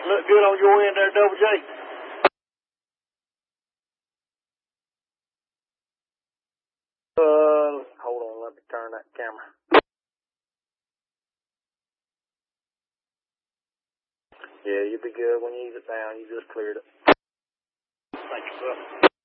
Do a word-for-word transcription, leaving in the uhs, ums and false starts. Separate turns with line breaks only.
Look good on your end there, Double J. Uh, hold on, let me turn that camera. Yeah, you'll be good when you ease it down. You just cleared it. Thank you, sir.